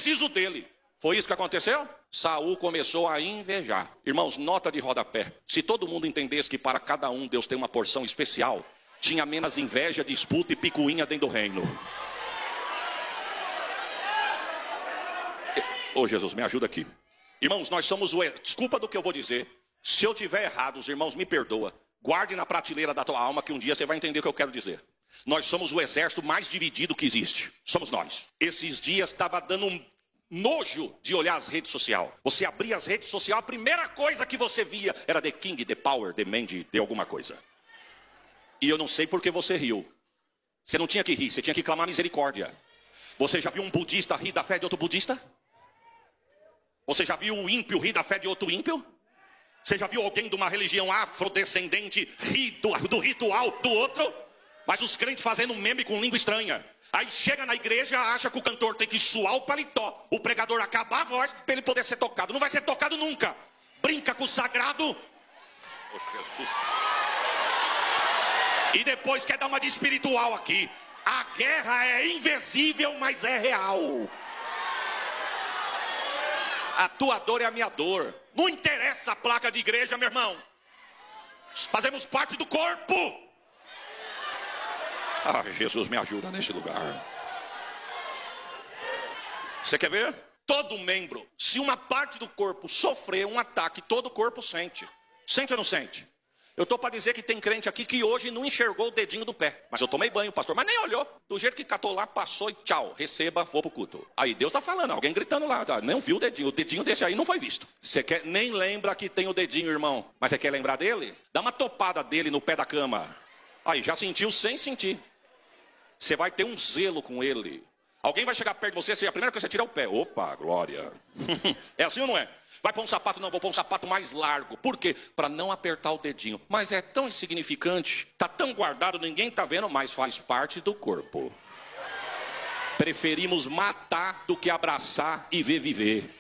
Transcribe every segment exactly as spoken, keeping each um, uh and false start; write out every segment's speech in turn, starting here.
preciso dele. Foi isso que aconteceu? Saul começou a invejar. Irmãos, nota de rodapé. Se todo mundo entendesse que para cada um Deus tem uma porção especial, tinha menos inveja, disputa e picuinha dentro do reino. Ô oh, Jesus, me ajuda aqui. Irmãos, nós somos o... Desculpa do que eu vou dizer. Se eu tiver errado, os irmãos me perdoa. Guarde na prateleira da tua alma que um dia você vai entender o que eu quero dizer. Nós somos o exército mais dividido que existe. Somos nós. Esses dias estava dando um nojo de olhar as redes sociais. Você abria as redes sociais, a primeira coisa que você via era The King, The Power, The Man de, de alguma coisa. E eu não sei por que você riu. Você não tinha que rir, você tinha que clamar misericórdia. Você já viu um budista rir da fé de outro budista? Você já viu um ímpio rir da fé de outro ímpio? Você já viu alguém de uma religião afrodescendente rir do, do ritual do outro? Mas os crentes fazendo meme com língua estranha. Aí chega na igreja, acha que o cantor tem que suar o paletó, o pregador acabar a voz para ele poder ser tocado. Não vai ser tocado nunca. Brinca com o sagrado. Oh, Jesus. E depois quer dar uma de espiritual aqui. A guerra é invisível, mas é real. A tua dor é a minha dor. Não interessa a placa de igreja, meu irmão. Fazemos parte do corpo. Ah, Jesus, me ajuda nesse lugar. Você quer ver? Todo membro, se uma parte do corpo sofrer um ataque, todo o corpo sente. Sente ou não sente? Eu estou para dizer que tem crente aqui que hoje não enxergou o dedinho do pé. Mas eu tomei banho, pastor, mas nem olhou. Do jeito que catou lá, passou e tchau, receba, vou pro culto. Aí Deus está falando, alguém gritando lá, não viu o dedinho. O dedinho desse aí não foi visto. Você quer, nem lembra que tem o dedinho, irmão. Mas você quer lembrar dele? Dá uma topada dele no pé da cama. Aí, já sentiu sem sentir. Você vai ter um zelo com ele. Alguém vai chegar perto de você, a primeira coisa que você tira é o pé. Opa, glória. É assim ou não é? Vai pôr um sapato? Não, vou pôr um sapato mais largo. Por quê? Para não apertar o dedinho. Mas é tão insignificante, está tão guardado, ninguém está vendo, mas faz parte do corpo. Preferimos matar do que abraçar e ver viver.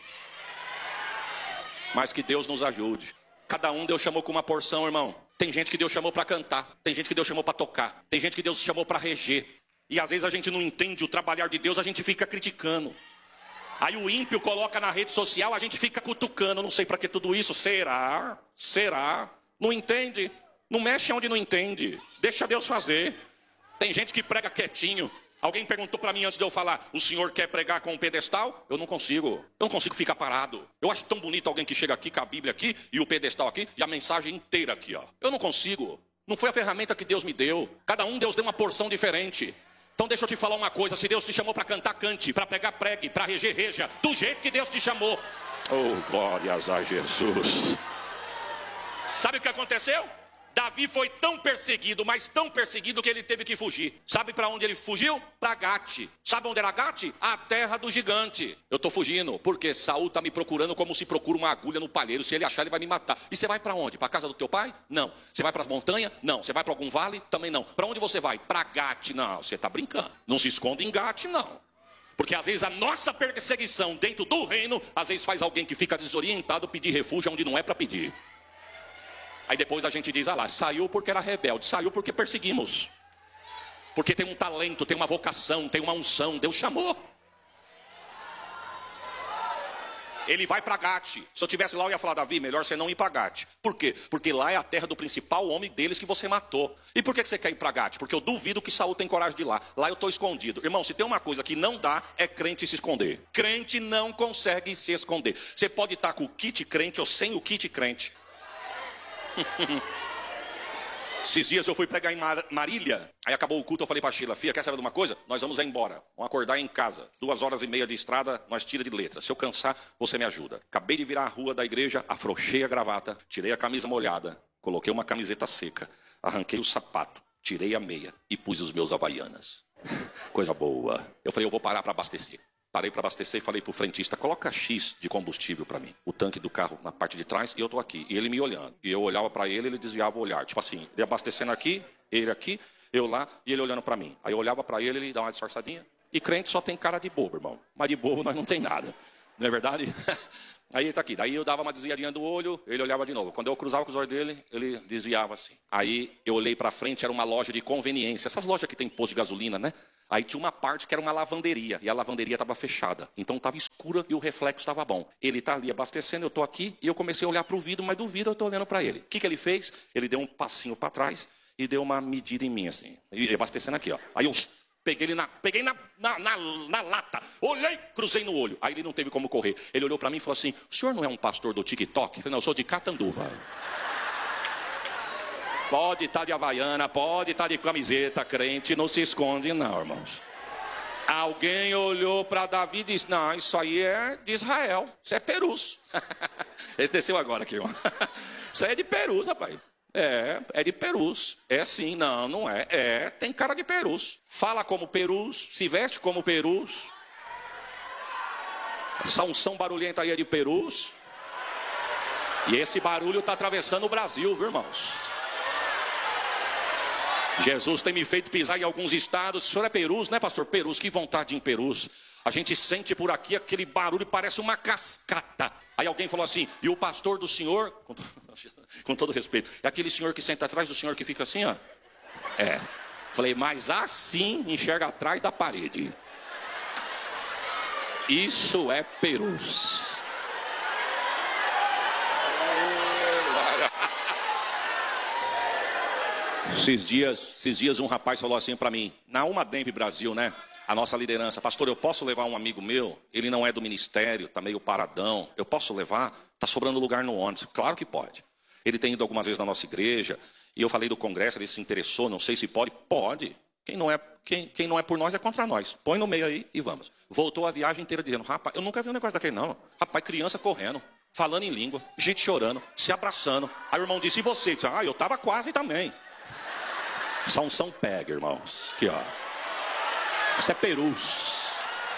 Mas que Deus nos ajude. Cada um Deus chamou com uma porção, irmão. Tem gente que Deus chamou para cantar. Tem gente que Deus chamou para tocar. Tem gente que Deus chamou para reger. E às vezes a gente não entende o trabalhar de Deus, a gente fica criticando. Aí o ímpio coloca na rede social, a gente fica cutucando. Não sei para que tudo isso. Será? Será? Não entende? Não mexe onde não entende. Deixa Deus fazer. Tem gente que prega quietinho. Alguém perguntou para mim antes de eu falar, o senhor quer pregar com um pedestal? Eu não consigo. Eu não consigo ficar parado. Eu acho tão bonito alguém que chega aqui com a Bíblia aqui e o pedestal aqui e a mensagem inteira aqui, ó. Eu não consigo. Não foi a ferramenta que Deus me deu. Cada um Deus deu uma porção diferente. Então deixa eu te falar uma coisa, se Deus te chamou para cantar, cante, para pregar, pregue, para reger, reja, do jeito que Deus te chamou. Oh, glórias a Jesus. Sabe o que aconteceu? Davi foi tão perseguido, mas tão perseguido que ele teve que fugir. Sabe para onde ele fugiu? Para Gate. Sabe onde era Gate? A terra do gigante. Eu estou fugindo, porque Saul está me procurando como se procura uma agulha no palheiro. Se ele achar, ele vai me matar. E você vai para onde? Para a casa do teu pai? Não. Você vai para as montanhas? Não. Você vai para algum vale? Também não. Para onde você vai? Para Gate. Não, você está brincando. Não se esconde em Gate, não. Porque às vezes a nossa perseguição dentro do reino, às vezes faz alguém que fica desorientado pedir refúgio onde não é para pedir. Aí depois a gente diz, ah lá, saiu porque era rebelde, saiu porque perseguimos. Porque tem um talento, tem uma vocação, tem uma unção, Deus chamou. Ele vai para Gate. Se eu tivesse lá, eu ia falar, Davi, melhor você não ir para Gate. Por quê? Porque lá é a terra do principal homem deles que você matou. E por que você quer ir para Gate? Porque eu duvido que Saul tem coragem de ir lá. Lá eu estou escondido. Irmão, se tem uma coisa que não dá, é crente se esconder. Crente não consegue se esconder. Você pode estar com o kit crente ou sem o kit crente. Esses dias eu fui pregar em Mar- Marília. Aí acabou o culto, eu falei pra Sheila, filha, quer saber de uma coisa? Nós vamos embora, vamos acordar em casa. Duas horas e meia de estrada, nós tira de letra. Se eu cansar, você me ajuda. Acabei de virar a rua da igreja, afrouxei a gravata, tirei a camisa molhada, coloquei uma camiseta seca, arranquei o sapato, tirei a meia e pus os meus havaianas. Coisa boa. Eu falei, eu vou parar para abastecer. Parei para abastecer e falei pro frentista, coloca X de combustível para mim. O tanque do carro na parte de trás e eu tô aqui. E ele me olhando. E eu olhava para ele, ele desviava o olhar. Tipo assim, ele abastecendo aqui, ele aqui, eu lá e ele olhando para mim. Aí eu olhava para ele, ele dava uma disfarçadinha. E crente só tem cara de bobo, irmão. Mas de bobo nós não tem nada. Não é verdade? Aí ele tá aqui. Daí eu dava uma desviadinha do olho, ele olhava de novo. Quando eu cruzava com os olhos dele, ele desviava assim. Aí eu olhei para frente, era uma loja de conveniência. Essas lojas que tem posto de gasolina, né? Aí tinha uma parte que era uma lavanderia. E a lavanderia estava fechada. Então estava escura e o reflexo estava bom. Ele está ali abastecendo, eu estou aqui. E eu comecei a olhar para o vidro, mas do vidro eu estou olhando para ele. O que, que ele fez? Ele deu um passinho para trás e deu uma medida em mim assim. E abastecendo aqui, ó. Aí eu... Peguei ele na, peguei na, na, na, na lata, olhei, cruzei no olho. Aí ele não teve como correr. Ele olhou para mim e falou assim: o senhor não é um pastor do TikTok? Eu falei: não, eu sou de Catanduva. Pode estar de havaiana, pode estar de camiseta, crente, não se esconde não, irmãos. Alguém olhou para Davi e disse: não, isso aí é de Israel, isso é Perus. Ele desceu agora aqui, irmão. Isso aí é de Perus, rapaz. É, é de Perus. É sim, não, não é. É, tem cara de Perus. Fala como Perus, se veste como Perus. Essa unção barulhenta aí é de Perus. E esse barulho está atravessando o Brasil, viu, irmãos? Jesus tem me feito pisar em alguns estados. O senhor é Perus, né, pastor? Perus, que vontade em Perus. A gente sente por aqui aquele barulho, parece uma cascata. Aí alguém falou assim: e o pastor do senhor, com, com todo respeito, é aquele senhor que senta atrás do senhor que fica assim, ó. É. Falei: mas assim enxerga atrás da parede. Isso é Perus. Esses dias, esses dias um rapaz falou assim para mim, na Uma Demp Brasil, né? A nossa liderança: pastor, eu posso levar um amigo meu? Ele não é do ministério, tá meio paradão. Eu posso levar? Tá sobrando lugar no ônibus. Claro que pode. Ele tem ido algumas vezes na nossa igreja. E eu falei do congresso, ele se interessou, não sei se pode. Pode. Quem não é, quem, quem não é por nós é contra nós. Põe no meio aí e vamos. Voltou a viagem inteira dizendo: rapaz, eu nunca vi um negócio daquele não. Rapaz, criança correndo, falando em língua, gente chorando, se abraçando. Aí o irmão disse: e você? Disse: ah, eu tava quase também. Essa unção pega, irmãos. Aqui, ó. Isso é Perus.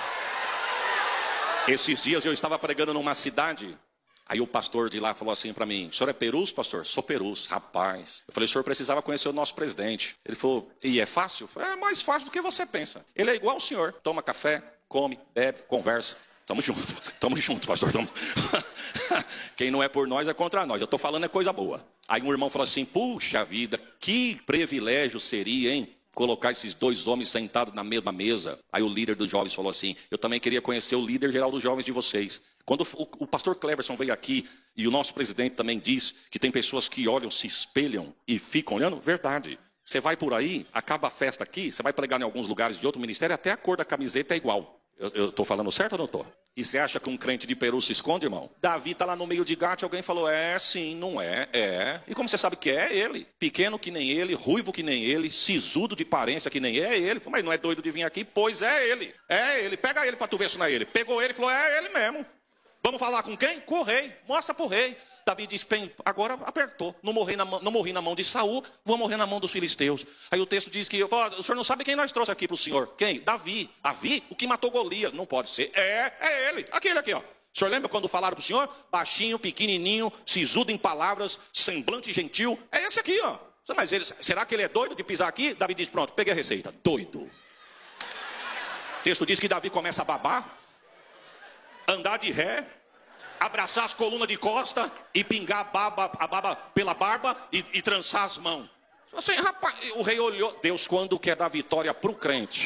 Esses dias eu estava pregando numa cidade. Aí o pastor de lá falou assim para mim: o senhor é Perus, pastor? Sou Perus. Rapaz, eu falei: o senhor precisava conhecer o nosso presidente. Ele falou: e é fácil? Eu falei: é mais fácil do que você pensa. Ele é igual ao senhor. Toma café, come, bebe, conversa. Tamo junto, tamo junto, pastor. Tamo... Quem não é por nós é contra nós. Eu tô falando é coisa boa. Aí um irmão falou assim: puxa vida, que privilégio seria, hein? Colocar esses dois homens sentados na mesma mesa. Aí o líder dos jovens falou assim: eu também queria conhecer o líder geral dos jovens de vocês. Quando o, o pastor Cleverson veio aqui, e o nosso presidente também diz que tem pessoas que olham, se espelham e ficam olhando, verdade. Você vai por aí, acaba a festa aqui, você vai pregar em alguns lugares de outro ministério, até a cor da camiseta é igual. Eu estou falando certo ou não estou? E você acha que um crente de Peru se esconde, irmão? Davi está lá no meio de Gate, alguém falou: é, sim, não é, é. E como você sabe que é ele? Pequeno que nem ele, ruivo que nem ele, sisudo de aparência que nem ele, é ele. Mas não é doido de vir aqui? Pois é ele. É ele, pega ele para tu ver se não é ele. Pegou ele e falou: é ele mesmo. Vamos falar com quem? Com o rei, mostra para o rei. Davi disse: agora apertou, não morri, na mão, não morri na mão de Saul, vou morrer na mão dos filisteus. Aí o texto diz que: o senhor não sabe quem nós trouxe aqui para o senhor? Quem? Davi. Davi? O que matou Golias? Não pode ser. É, é ele. Aquele aqui, ó. O senhor lembra quando falaram para o senhor? Baixinho, pequenininho, sisudo em palavras, semblante gentil. É esse aqui, ó. Mas ele, será que ele é doido de pisar aqui? Davi diz: pronto, peguei a receita. Doido. O texto diz que Davi começa a babar, andar de ré, abraçar as colunas de costa e pingar a baba, a baba pela barba e, e trançar as mãos. Assim, rapaz, o rei olhou. Deus, quando quer dar vitória para o crente?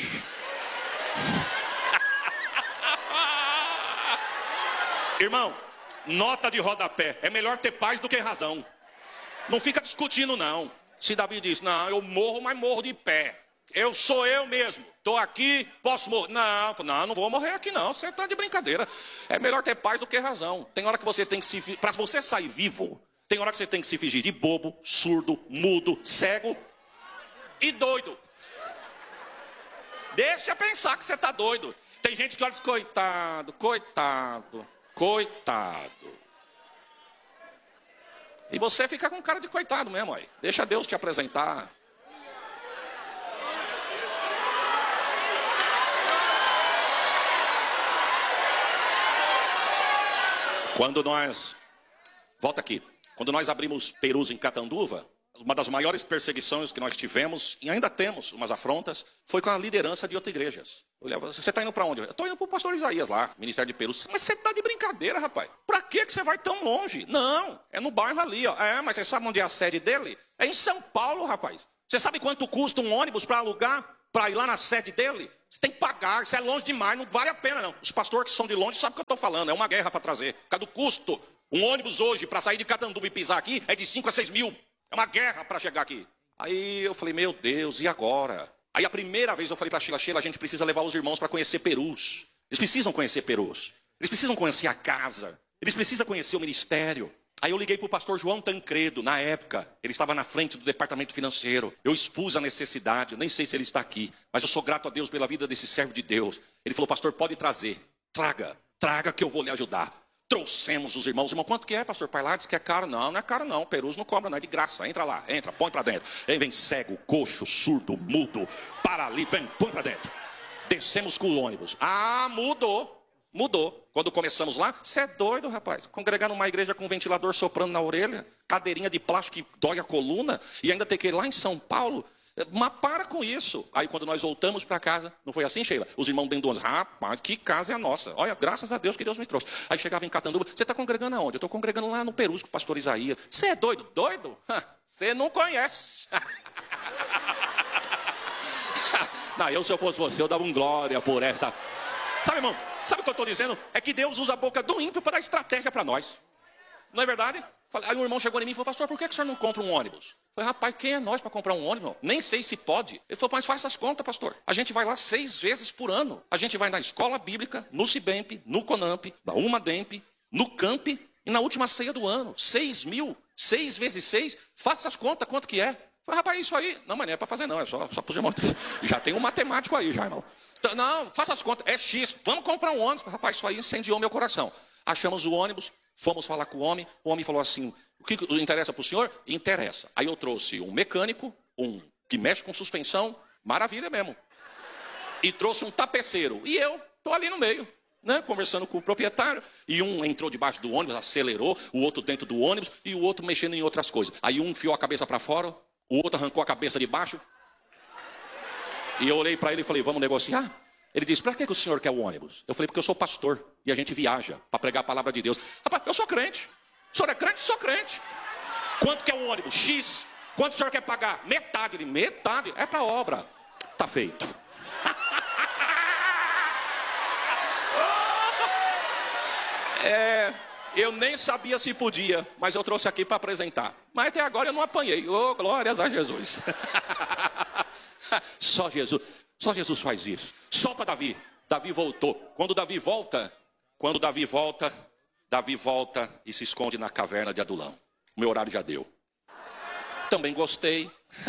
Irmão, nota de rodapé: é melhor ter paz do que razão. Não fica discutindo, não. Se Davi diz: não, eu morro, mas morro de pé. Eu sou eu mesmo. Estou aqui, posso morrer. Não, não, não vou morrer aqui não. Você está de brincadeira. É melhor ter paz do que razão. Tem hora que você tem que se... Para você sair vivo, tem hora que você tem que se fingir de bobo, surdo, mudo, cego e doido. Deixa pensar que você está doido. Tem gente que olha e diz: coitado, coitado, coitado. E você fica com cara de coitado mesmo aí. Deixa Deus te apresentar. Quando nós, volta aqui, quando nós abrimos Perus em Catanduva, Uma das maiores perseguições que nós tivemos, e ainda temos umas afrontas, foi com a liderança de outras igrejas. Eu olhava, você está indo para onde? Eu estou indo para o pastor Isaías lá, Ministério de Perus. Mas você está de brincadeira, rapaz. Para que você vai tão longe? Não, é no bairro ali. Ó. É, mas você sabe onde é a sede dele? É em São Paulo, rapaz. Você sabe quanto custa um ônibus para alugar, para ir lá na sede dele? Você tem que pagar, isso é longe demais, não vale a pena não. Os pastores que são de longe sabem o que eu estou falando, é uma guerra para trazer. Por causa do custo. Um ônibus hoje, para sair de Catanduva e pisar aqui, é de cinco a seis mil. É uma guerra para chegar aqui. Aí eu falei, meu Deus, e agora? Aí a primeira vez eu falei para a Sheila, Sheila, a gente precisa levar os irmãos para conhecer Perus. Eles precisam conhecer Perus. Eles precisam conhecer a casa. Eles precisam conhecer o ministério. Aí eu liguei para o pastor João Tancredo, na época, ele estava na frente do departamento financeiro. Eu expus a necessidade, eu nem sei se ele está aqui, mas eu sou grato a Deus pela vida desse servo de Deus. Ele falou, pastor, pode trazer, traga, traga que eu vou lhe ajudar. Trouxemos os irmãos, irmão, quanto que é, pastor Parlades? Diz que é caro? Não, não é caro não, Perus não cobra, não, é de graça, entra lá, entra, põe para dentro. Aí vem cego, coxo, surdo, mudo, paralítico, vem, põe para dentro. Descemos com o ônibus. Ah, mudou. Mudou. Quando começamos lá, você é doido, rapaz. Congregar numa igreja com um ventilador soprando na orelha, cadeirinha de plástico que dói a coluna, e ainda ter que ir lá em São Paulo. Mas para com isso. Aí quando nós voltamos para casa, não foi assim, Sheila? Os irmãos dentro do ônibus, rapaz, que casa é a nossa. Olha, graças a Deus que Deus me trouxe. Aí chegava em Catanduva, você está congregando aonde? Eu estou congregando lá no Perus com o pastor Isaías. Você é doido? Doido? Você não conhece. Não, eu se eu fosse você, eu dava um glória por esta. Sabe, irmão? Sabe o que eu estou dizendo? É que Deus usa a boca do ímpio para dar estratégia para nós. Não é verdade? Aí um irmão chegou em mim e falou, pastor, por que o senhor não compra um ônibus? Eu falei, rapaz, quem é nós para comprar um ônibus? Nem sei se pode. Ele falou, mas faça as contas, pastor. A gente vai lá seis vezes por ano. A gente vai na escola bíblica, no Cibemp, no Conamp, na Umademp, no Camp e na última ceia do ano. Seis mil, seis vezes seis, faça as contas, quanto que é? Eu falei, rapaz, isso aí? Não, mas não é para fazer não, é só, só para os irmãos. Já tem um matemático aí, já, irmão. Não, faça as contas, é X, vamos comprar um ônibus. Rapaz, isso aí incendiou meu coração. Achamos o ônibus, fomos falar com o homem, o homem falou assim, o que interessa para o senhor? Interessa. Aí eu trouxe um mecânico, um que mexe com suspensão, maravilha mesmo. E trouxe um tapeceiro, e eu estou ali no meio, né, conversando com o proprietário, e um entrou debaixo do ônibus, acelerou, o outro dentro do ônibus, e o outro mexendo em outras coisas. Aí um enfiou a cabeça para fora, o outro arrancou a cabeça de baixo, e eu olhei para ele e falei, vamos negociar? Ele disse, para que o senhor quer o ônibus? Eu falei, porque eu sou pastor e a gente viaja para pregar a palavra de Deus. Rapaz, eu sou crente. O senhor é crente? Sou crente. Quanto que é o ônibus? X. Quanto o senhor quer pagar? Metade. Ele, metade? É para a obra. Tá feito. É, eu nem sabia se podia, mas eu trouxe aqui para apresentar. Mas até agora eu não apanhei. Oh, glórias a Jesus. Só Jesus. Só Jesus faz isso. Só para Davi. Davi voltou. Quando Davi volta, quando Davi volta, Davi volta e se esconde na caverna de Adulão. O meu horário já deu. Também gostei.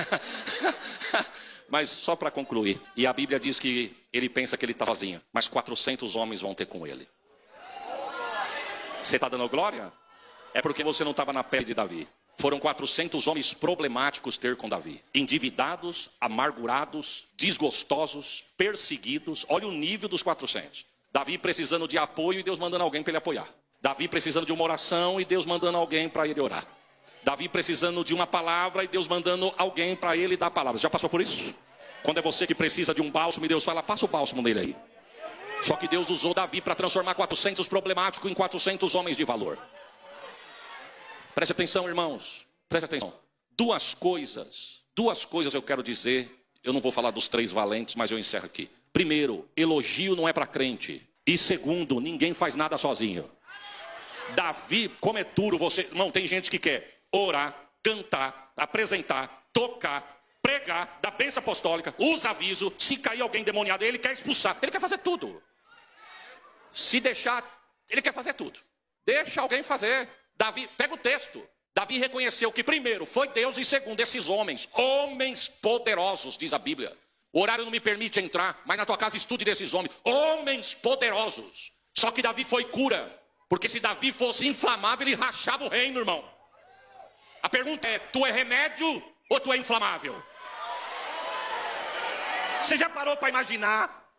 Mas só para concluir. E a Bíblia diz que ele pensa que ele está sozinho. Mas quatrocentos homens vão ter com ele. Você está dando glória? É porque você não estava na pele de Davi. Foram quatrocentos homens problemáticos ter com Davi. Endividados, amargurados, desgostosos, perseguidos. Olha o nível dos quatrocentos. Davi precisando de apoio e Deus mandando alguém para ele apoiar. Davi precisando de uma oração e Deus mandando alguém para ele orar. Davi precisando de uma palavra e Deus mandando alguém para ele dar a palavra. Já passou por isso? Quando é você que precisa de um bálsamo e Deus fala, passa o bálsamo nele aí. Só que Deus usou Davi para transformar quatrocentos problemáticos em quatrocentos homens de valor. Preste atenção, irmãos. Preste atenção. Duas coisas. Duas coisas eu quero dizer. Eu não vou falar dos três valentes, mas eu encerro aqui. Primeiro, elogio não é para crente. E segundo, ninguém faz nada sozinho. Davi, como é duro você... Irmão, tem gente que quer orar, cantar, apresentar, tocar, pregar, dar bênção apostólica, usa aviso. Se cair alguém demoniado, ele quer expulsar. Ele quer fazer tudo. Se deixar, ele quer fazer tudo. Deixa alguém fazer. Davi, pega o texto. Davi reconheceu que primeiro foi Deus e segundo esses homens, homens poderosos, diz a Bíblia. O horário não me permite entrar, mas na tua casa estude desses homens, homens poderosos. Só que Davi foi cura, porque se Davi fosse inflamável, ele rachava o reino, irmão. A pergunta é, tu é remédio ou tu é inflamável? Você já parou para imaginar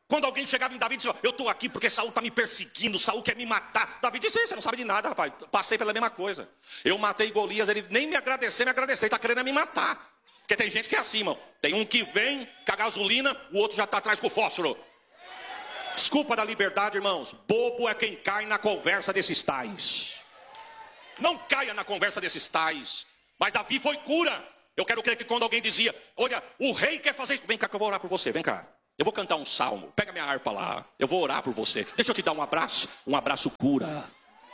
Quando alguém chegava em Davi e dizia, eu estou aqui porque Saul está me perseguindo, Saul quer me matar. Davi disse, você não sabe de nada, rapaz. Passei pela mesma coisa. Eu matei Golias, ele nem me agradecer, me agradecer, está querendo me matar. Porque tem gente que é assim, irmão. Tem um que vem com a gasolina, o outro já está atrás com o fósforo. Desculpa da liberdade, irmãos. Bobo é quem cai na conversa desses tais. Não caia na conversa desses tais. Mas Davi foi cura. Eu quero crer que quando alguém dizia, olha, o rei quer fazer isso. Vem cá que eu vou orar por você, vem cá. Eu vou cantar um salmo, pega minha harpa lá. Eu vou orar por você. Deixa eu te dar um abraço. Um abraço cura.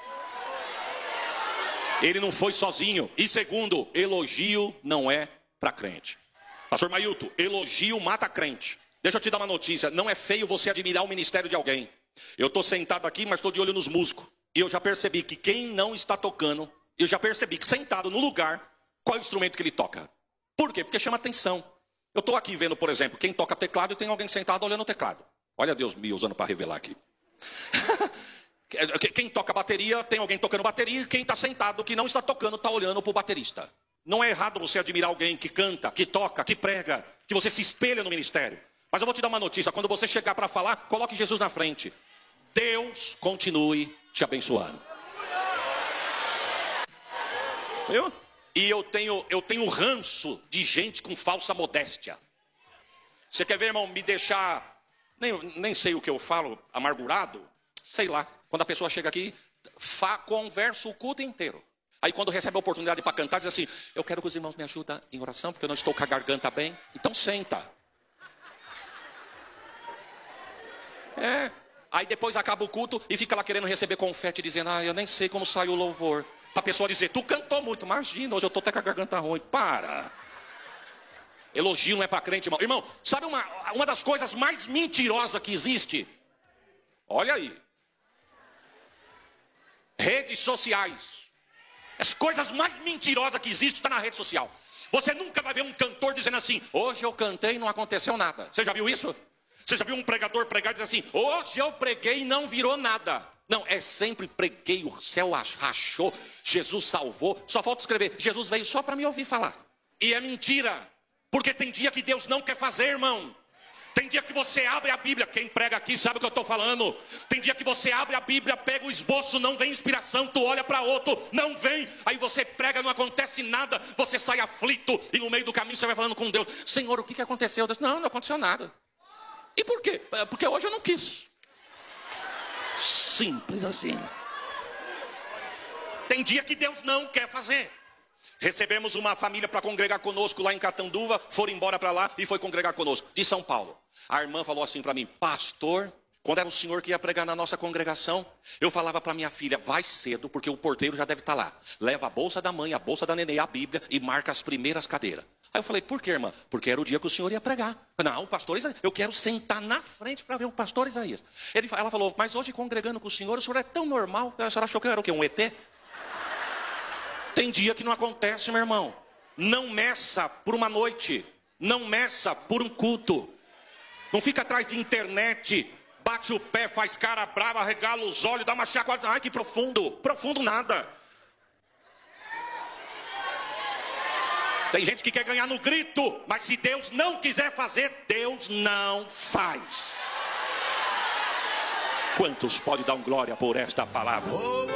Ele não foi sozinho. E segundo, elogio não é para crente. Pastor Mailton, elogio mata crente. Deixa eu te dar uma notícia. Não é feio você admirar o ministério de alguém. Eu estou sentado aqui, mas estou de olho nos músicos. E eu já percebi que quem não está tocando, eu já percebi que sentado no lugar, qual é o instrumento que ele toca? Por quê? Porque chama atenção. Eu estou aqui vendo, por exemplo, quem toca teclado e tem alguém sentado olhando o teclado. Olha Deus me usando para revelar aqui. Quem toca bateria, tem alguém tocando bateria, e quem está sentado, que não está tocando, está olhando para o baterista. Não é errado você admirar alguém que canta, que toca, que prega, que você se espelha no ministério. Mas eu vou te dar uma notícia, quando você chegar para falar, coloque Jesus na frente. Deus continue te abençoando. Viu? E eu tenho, eu tenho ranço de gente com falsa modéstia. Você quer ver, irmão, me deixar, nem, nem sei o que eu falo, amargurado? Sei lá. Quando a pessoa chega aqui, fa, conversa o culto inteiro. Aí quando recebe a oportunidade para cantar, diz assim, eu quero que os irmãos me ajudem em oração, porque eu não estou com a garganta bem. Então senta. É. Aí depois acaba o culto e fica lá querendo receber confete, dizendo, ah, eu nem sei como sai o louvor. Para a pessoa dizer, tu cantou muito, imagina, hoje eu estou até com a garganta ruim. Para. Elogio não é para crente, irmão. Irmão, sabe uma, uma das coisas mais mentirosas que existe? Olha aí. Redes sociais. As coisas mais mentirosas que existem estão na rede social. Você nunca vai ver um cantor dizendo assim, hoje eu cantei e não aconteceu nada. Você já viu isso? Você já viu um pregador pregar e dizer assim, hoje eu preguei e não virou nada. Não, é sempre preguei, o céu rachou, Jesus salvou. Só falta escrever, Jesus veio só para me ouvir falar. E é mentira, porque tem dia que Deus não quer fazer, irmão. Tem dia que você abre a Bíblia, quem prega aqui sabe o que eu estou falando. Tem dia que você abre a Bíblia, pega o esboço, não vem inspiração, tu olha para outro, não vem. Aí você prega, não acontece nada, você sai aflito e no meio do caminho você vai falando com Deus. Senhor, o que, que aconteceu? Deus, não, não aconteceu nada. E por quê? Porque hoje eu não quis. Simples assim. Tem dia que Deus não quer fazer. Recebemos uma família para congregar conosco lá em Catanduva, foram embora para lá e foi congregar conosco, de São Paulo. A irmã falou assim para mim, pastor, quando era o senhor que ia pregar na nossa congregação, eu falava para minha filha, vai cedo, porque o porteiro já deve estar lá. Leva a bolsa da mãe, a bolsa da neném, a Bíblia e marca as primeiras cadeiras. Aí eu falei, por quê, irmã? Porque era o dia que o senhor ia pregar. Não, o pastor Isaías, eu quero sentar na frente para ver o pastor Isaías. Ele, ela falou, mas hoje congregando com o senhor, o senhor é tão normal. A senhora achou que eu era o quê, um E T? Tem dia que não acontece, meu irmão. Não meça por uma noite. Não meça por um culto. Não fica atrás de internet, bate o pé, faz cara brava, regala os olhos, dá uma chacoalhada. Ai, que profundo. Profundo nada. Tem gente que quer ganhar no grito, mas se Deus não quiser fazer, Deus não faz. Quantos podem dar um glória por esta palavra?